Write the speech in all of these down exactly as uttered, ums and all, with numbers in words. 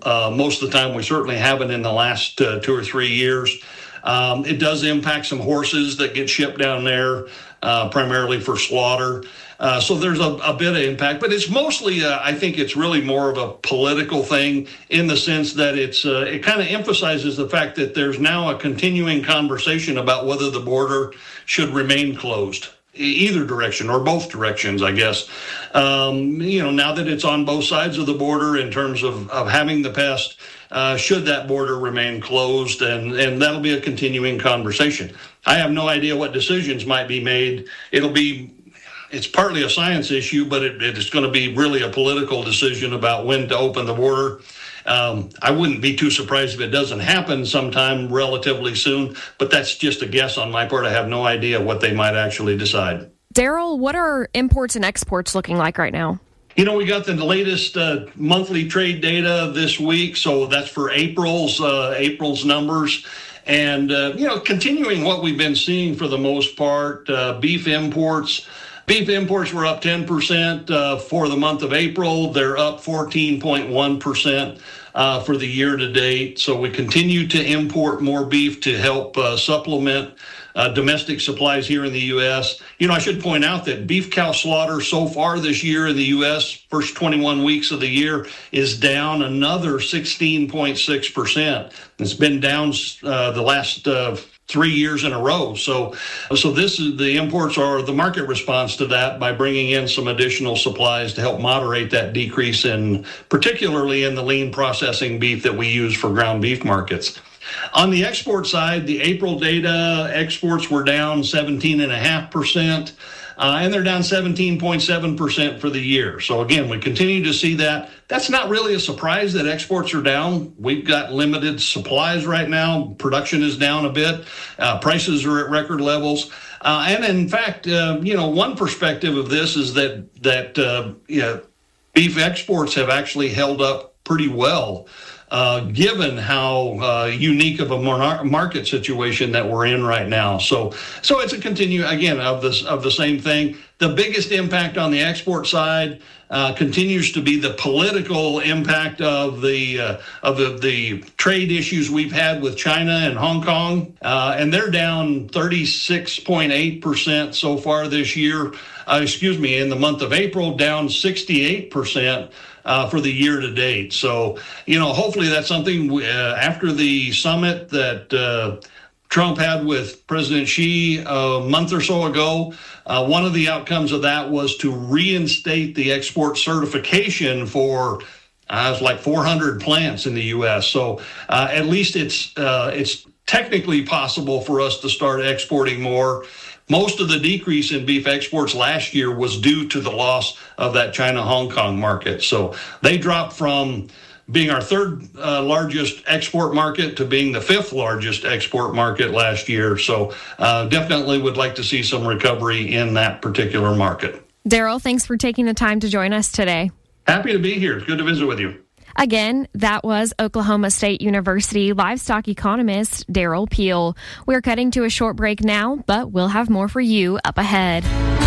Uh, most of the time, we certainly haven't in the last uh, two or three years. Um, it does impact some horses that get shipped down there, uh, primarily for slaughter. Uh, so there's a, a bit of impact, but it's mostly, uh, I think it's really more of a political thing in the sense that it's uh, it kind of emphasizes the fact that there's now a continuing conversation about whether the border should remain closed, either direction or both directions, I guess. Um, you know, now that it's on both sides of the border in terms of, of having the pest, uh, should that border remain closed? And, and that'll be a continuing conversation. I have no idea what decisions might be made. It'll be It's partly a science issue, but it, it's going to be really a political decision about when to open the border. Um, I wouldn't be too surprised if it doesn't happen sometime relatively soon, but that's just a guess on my part. I have no idea what they might actually decide. Daryl, what are imports and exports looking like right now? You know, we got the latest uh, monthly trade data this week, so that's for April's uh, April's numbers. And, uh, you know, continuing what we've been seeing for the most part, uh, beef imports. Beef imports were up ten percent uh, for the month of April. They're up fourteen point one percent uh, for the year to date. So we continue to import more beef to help uh, supplement uh, domestic supplies here in the U S. You know, I should point out that beef cow slaughter so far this year in the U S, first twenty-one weeks of the year, is down another sixteen point six percent. It's been down uh, the last uh, three years in a row. So, so this is the imports are the market response to that by bringing in some additional supplies to help moderate that decrease in, particularly in the lean processing beef that we use for ground beef markets. On the export side, the April data, exports were down seventeen point five percent. Uh, and they're down seventeen point seven percent for the year. So again, we continue to see that. That's not really a surprise that exports are down. We've got limited supplies right now. Production is down a bit. Uh, prices are at record levels. Uh, and in fact, uh, you know, one perspective of this is that that uh, you know, beef exports have actually held up pretty well. Uh, given how uh, unique of a mar- market situation that we're in right now. So so it's a continue, again, of this of the same thing. The biggest impact on the export side uh, continues to be the political impact of the uh, of the, the trade issues we've had with China and Hong Kong. Uh, and they're down thirty-six point eight percent so far this year. Uh, excuse me, in the month of April, down sixty-eight percent. Uh, for the year to date. So, you know, hopefully that's something uh, after the summit that uh, Trump had with President Xi a month or so ago. Uh, one of the outcomes of that was to reinstate the export certification for uh, it was like four hundred plants in the U S. So uh, at least it's uh, it's technically possible for us to start exporting more. Most of the decrease in beef exports last year was due to the loss of that China-Hong Kong market. So they dropped from being our third uh, largest export market to being the fifth largest export market last year. So uh, definitely would like to see some recovery in that particular market. Daryl, thanks for taking the time to join us today. Happy to be here. It's good to visit with you. Again, that was Oklahoma State University livestock economist Daryl Peel. We're cutting to a short break now, but we'll have more for you up ahead.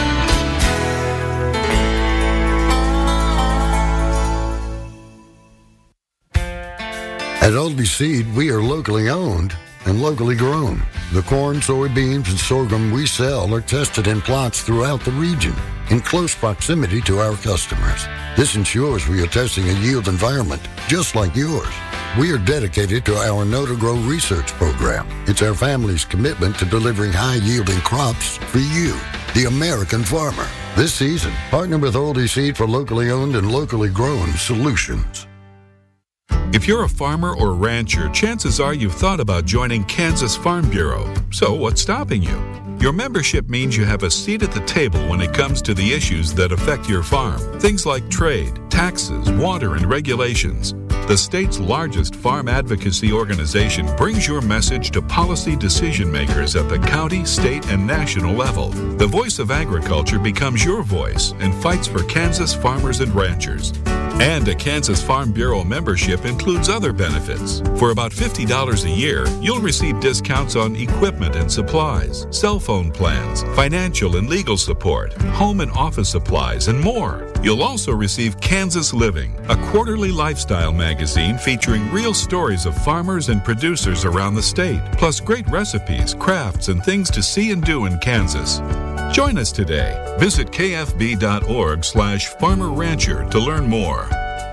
At Aldi Seed, we are locally owned and locally grown. The corn, soybeans, and sorghum we sell are tested in plots throughout the region in close proximity to our customers. This ensures we are testing a yield environment just like yours. We are dedicated to our Know to Grow research program. It's our family's commitment to delivering high-yielding crops for you, the American farmer. This season, partner with Aldi Seed for locally owned and locally grown solutions. If you're a farmer or rancher, chances are you've thought about joining Kansas Farm Bureau. So what's stopping you? Your membership means you have a seat at the table when it comes to the issues that affect your farm. Things like trade, taxes, water, and regulations. The state's largest farm advocacy organization brings your message to policy decision makers at the county, state, and national level. The Voice of Agriculture becomes your voice and fights for Kansas farmers and ranchers. And a Kansas Farm Bureau membership includes other benefits. For about fifty dollars a year, you'll receive discounts on equipment and supplies, cell phone plans, financial and legal support, home and office supplies, and more. You'll also receive Kansas Living, a quarterly lifestyle magazine featuring real stories of farmers and producers around the state, plus great recipes, crafts, and things to see and do in Kansas. Join us today. Visit kfb.org slash farmer rancher to learn more.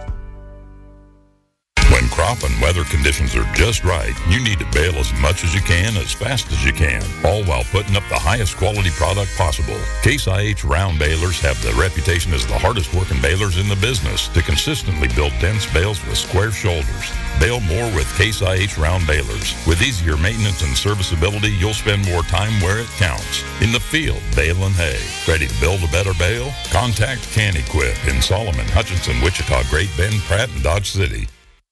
When crop and weather conditions are just right, you need to bale as much as you can, as fast as you can, all while putting up the highest quality product possible. Case I H round balers have the reputation as the hardest working balers in the business to consistently build dense bales with square shoulders. Bale more with Case I H round balers. With easier maintenance and serviceability, you'll spend more time where it counts. In the field, baling hay. Ready to build a better bale? Contact Can-Equip in Solomon, Hutchinson, Wichita, Great Bend, Pratt, and Dodge City.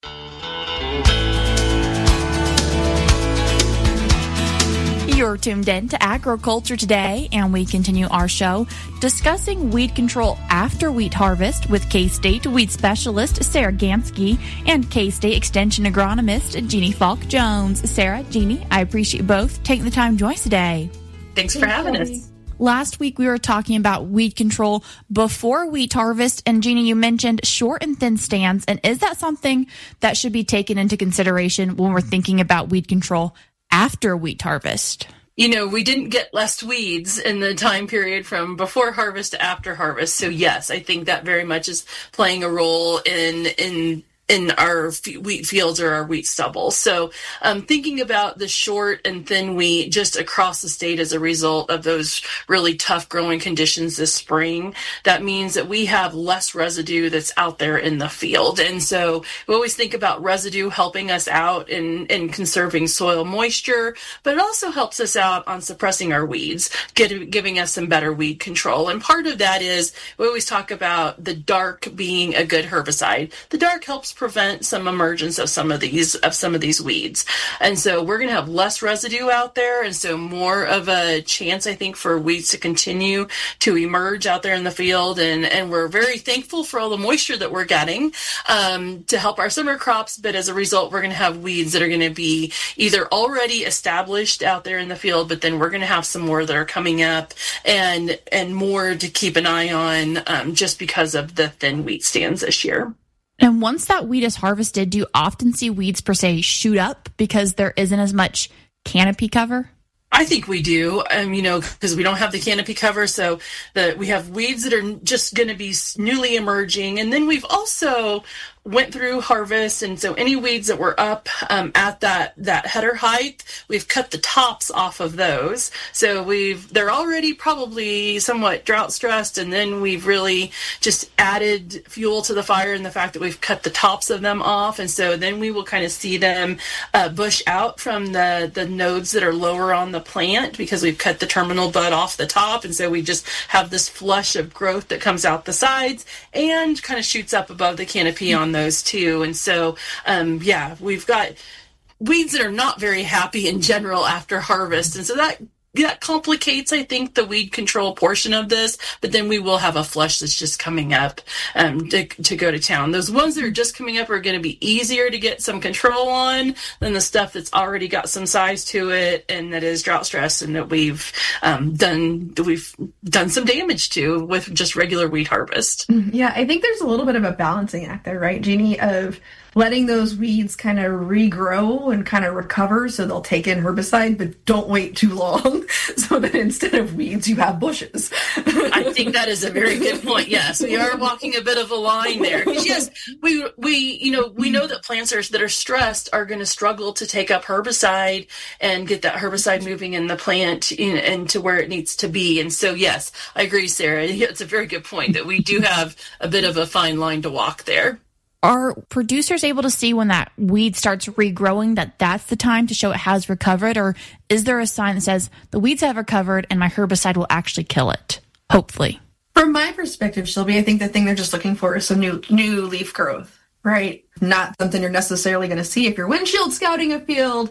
You're tuned in to Agriculture Today, and we continue our show discussing weed control after wheat harvest with K-State weed specialist Sarah Gansky and K-State extension agronomist Jeannie Falk-Jones. Sarah, Jeannie, I appreciate you both taking the time to join us today. Thanks for having us. Last week, we were talking about weed control before wheat harvest, and Jeannie, you mentioned short and thin stands, and is that something that should be taken into consideration when we're thinking about weed control after wheat harvest? You know, we didn't get less weeds in the time period from before harvest to after harvest. So yes, I think that very much is playing a role in in in our wheat fields or our wheat stubble. So um, thinking about the short and thin wheat just across the state as a result of those really tough growing conditions this spring, that means that we have less residue that's out there in the field. And so we always think about residue helping us out in, in conserving soil moisture, but it also helps us out on suppressing our weeds, get, giving us some better weed control. And part of that is we always talk about the dark being a good herbicide. The dark helps prevent some emergence of some of these of some of these weeds, and so we're going to have less residue out there, and so more of a chance, I think, for weeds to continue to emerge out there in the field. And and we're very thankful for all the moisture that we're getting um, to help our summer crops. But as a result, we're going to have weeds that are going to be either already established out there in the field, but then we're going to have some more that are coming up, and and more to keep an eye on um, just because of the thin wheat stands this year. And once that wheat is harvested, do you often see weeds per se shoot up because there isn't as much canopy cover? I think we do, um, you know, because we don't have the canopy cover. So that we have weeds that are just going to be newly emerging. And then we've also went through harvest, and so any weeds that were up um, at that that header height, we've cut the tops off of those. So we've they're already probably somewhat drought stressed, and then we've really just added fuel to the fire in the fact that we've cut the tops of them off, and so then we will kind of see them uh, bush out from the the nodes that are lower on the plant because we've cut the terminal bud off the top, and so we just have this flush of growth that comes out the sides and kind of shoots up above the canopy on those too. And so, um, yeah, we've got weeds that are not very happy in general after harvest. And so that that complicates, I think, the weed control portion of this, but then we will have a flush that's just coming up um, to, to go to town. Those ones that are just coming up are going to be easier to get some control on than the stuff that's already got some size to it and that is drought stress and that we've um, done that we've done some damage to with just regular weed harvest. Yeah, I think there's a little bit of a balancing act there, right, Jeannie, of letting those weeds kind of regrow and kind of recover so they'll take in herbicide, but don't wait too long so that instead of weeds, you have bushes. I think that is a very good point. Yes, we are walking a bit of a line there. Because yes, we, we, you know, we know that plants are, that are stressed are going to struggle to take up herbicide and get that herbicide moving in the plant in, into where it needs to be. And so, yes, I agree, Sarah. It's a very good point that we do have a bit of a fine line to walk there. Are producers able to see when that weed starts regrowing that that's the time to show it has recovered? Or is there a sign that says the weeds have recovered and my herbicide will actually kill it? Hopefully. From my perspective, Shelby, I think the thing they're just looking for is some new new leaf growth, right? Not something you're necessarily going to see if you're windshield scouting a field,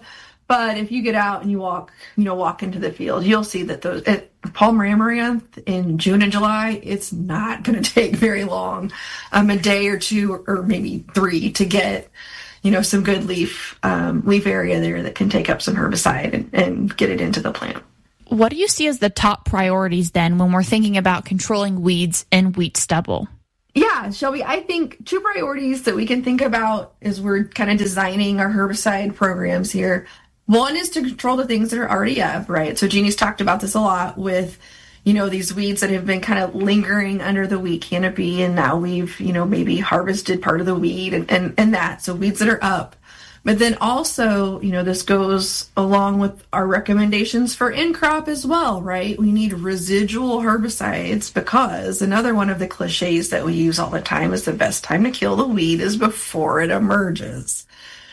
But if you get out and you walk, you know, walk into the field, you'll see that those it, Palmer amaranth in June and July, it's not going to take very long, um, a day or two or maybe three to get, you know, some good leaf um, leaf area there that can take up some herbicide and, and get it into the plant. What do you see as the top priorities then when we're thinking about controlling weeds in wheat stubble? Yeah, Shelby, I think two priorities that we can think about as we're kind of designing our herbicide programs here. One is to control the things that are already up, right? So Jeannie's talked about this a lot with, you know, these weeds that have been kind of lingering under the wheat canopy, and now we've, you know, maybe harvested part of the weed and, and, and that. So weeds that are up. But then also, you know, this goes along with our recommendations for in-crop as well, right? We need residual herbicides because another one of the cliches that we use all the time is the best time to kill the weed is before it emerges,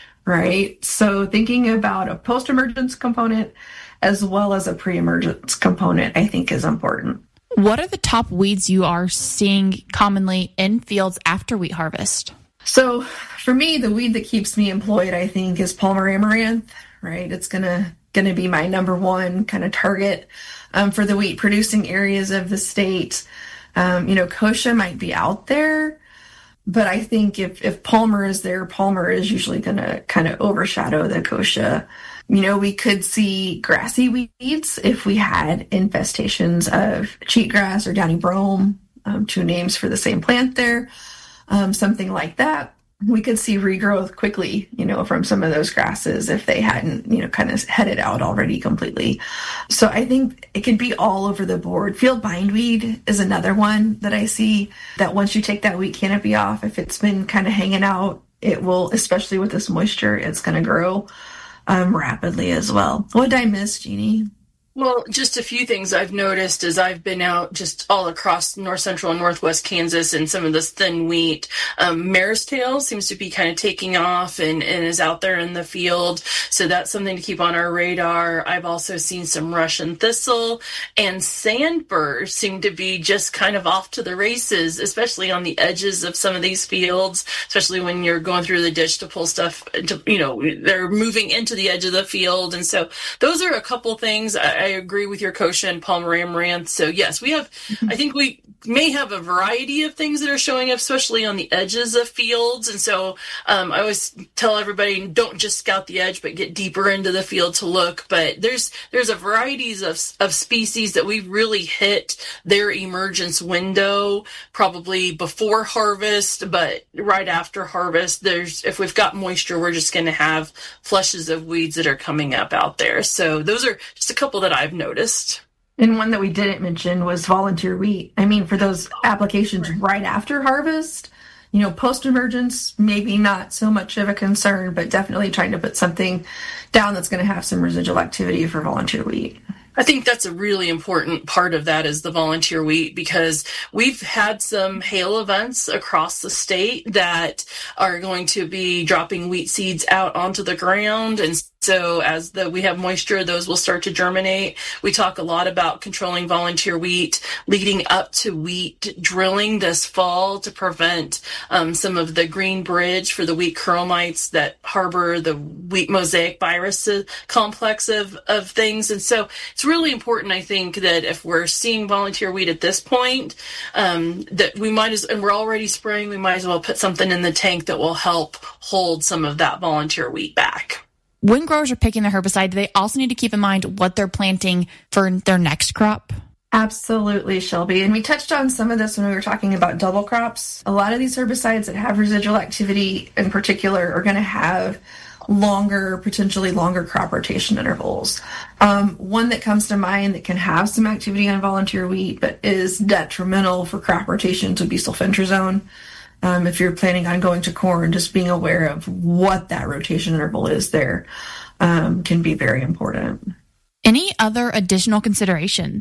right? So thinking about a post-emergence component as well as a pre-emergence component, I think is important. What are the top weeds you are seeing commonly in fields after wheat harvest? So for me, the weed that keeps me employed, I think, is Palmer amaranth, right? It's gonna gonna be my number one kind of target um, for the wheat producing areas of the state. Um, you know, kochia might be out there, but I think if if Palmer is there, Palmer is usually gonna kind of overshadow the kochia. You know, we could see grassy weeds if we had infestations of cheatgrass or downy brome, um, two names for the same plant there. Um, something like that. We could see regrowth quickly, you know, from some of those grasses if they hadn't, you know, kind of headed out already completely. So I think it could be all over the board. Field bindweed is another one that I see that once you take that wheat canopy off, if it's been kind of hanging out, it will, especially with this moisture, it's going to grow um, rapidly as well. What did I miss, Jeannie? Well, just a few things I've noticed as I've been out just all across north central and northwest Kansas and some of this thin wheat. Um, mare's tail seems to be kind of taking off and, and is out there in the field. So that's something to keep on our radar. I've also seen some Russian thistle and sandburrs seem to be just kind of off to the races, especially on the edges of some of these fields, especially when you're going through the ditch to pull stuff, to, you know, they're moving into the edge of the field. And so those are a couple things. I, I agree with your kochia and Palmer amaranth. So yes, we have, I think we may have a variety of things that are showing up, especially on the edges of fields. And so um, I always tell everybody, don't just scout the edge, but get deeper into the field to look. But there's there's a varieties of, of species that we really hit their emergence window, probably before harvest, but right after harvest. There's, if we've got moisture, we're just going to have flushes of weeds that are coming up out there. So those are just a couple that I've noticed. And one that we didn't mention was volunteer wheat. I mean, for those applications right after harvest, you know, post-emergence, maybe not so much of a concern, but definitely trying to put something down that's going to have some residual activity for volunteer wheat. I think that's a really important part of that is the volunteer wheat, because we've had some hail events across the state that are going to be dropping wheat seeds out onto the ground. And so as the, we have moisture, those will start to germinate. We talk a lot about controlling volunteer wheat leading up to wheat drilling this fall to prevent um, some of the green bridge for the wheat curl mites that harbor the wheat mosaic virus complex of, of things. And so it's really important, I think, that if we're seeing volunteer wheat at this point, um, that we might as, and we're already spraying, we might as well put something in the tank that will help hold some of that volunteer wheat back. When growers are picking the herbicide, do they also need to keep in mind what they're planting for their next crop? Absolutely, Shelby. And we touched on some of this when we were talking about double crops. A lot of these herbicides that have residual activity in particular are going to have longer, potentially longer crop rotation intervals. Um, one that comes to mind that can have some activity on volunteer wheat but is detrimental for crop rotations would be sulfentrazone. Um, if you're planning on going to corn, just being aware of what that rotation interval is there um, can be very important. Any other additional considerations?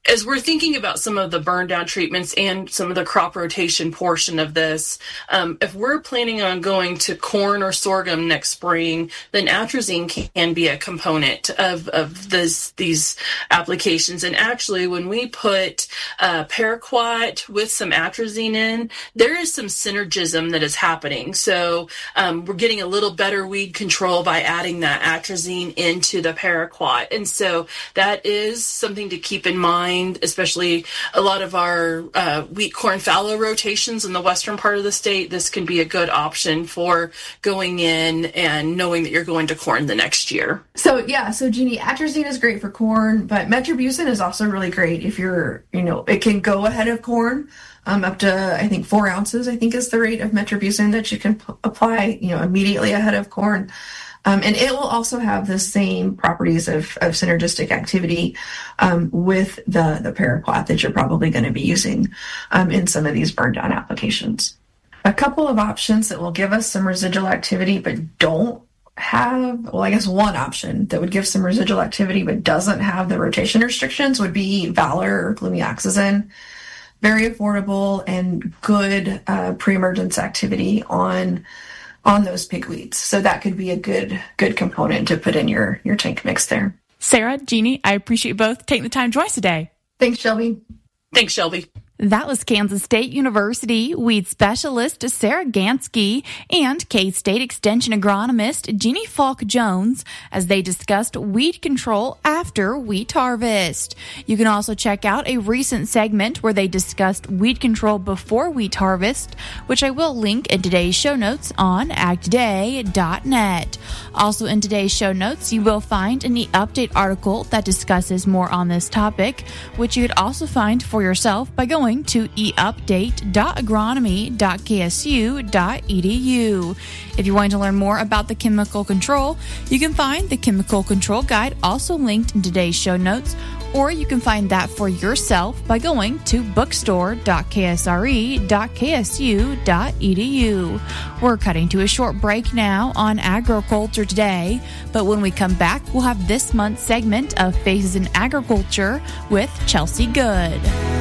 as we're thinking about some of the burn down treatments and some of the crop rotation portion of this, um, if we're planning on going to corn or sorghum next spring, then atrazine can be a component of, of this, these applications. And actually, when we put uh, paraquat with some atrazine in, there is some synergism that is happening. So um, we're getting a little better weed control by adding that atrazine into the paraquat. And so that is something to keep in mind, especially a lot of our uh, wheat corn fallow rotations in the western part of the state. This can be a good option for going in and knowing that you're going to corn the next year. So yeah, so Jeannie, atrazine is great for corn, but metribuzin is also really great if you're, you know, it can go ahead of corn. Um, up to, I think, four ounces, I think, is the rate of metribuzin that you can p- apply, you know, immediately ahead of corn. Um, and it will also have the same properties of, of synergistic activity um, with the, the paraquat that you're probably going to be using um, in some of these burn down applications. A couple of options that will give us some residual activity but don't have, well, I guess one option that would give some residual activity but doesn't have the rotation restrictions would be Valor or glumioxazin. Very affordable and good uh, pre-emergence activity on on those pigweeds. So that could be a good good component to put in your, your tank mix there. Sarah, Jeannie, I appreciate you both taking the time to join us today. Thanks, Shelby. Thanks, Shelby. That was Kansas State University weed specialist Sarah Gansky and K-State Extension agronomist Jeannie Falk-Jones as they discussed weed control after wheat harvest. You can also check out a recent segment where they discussed weed control before wheat harvest, which I will link in today's show notes on ag today dot net. Also in today's show notes, you will find an e-update article that discusses more on this topic, which you could also find for yourself by going to e update dot agronomy dot k s u dot e d u. If you want to learn more about the chemical control, you can find the chemical control guide also linked in today's show notes, or you can find that for yourself by going to bookstore dot k s r e dot k s u dot e d u. We're cutting to a short break now on Agriculture Today, but when we come back, we'll have this month's segment of Faces in Agriculture with Chelsea Good.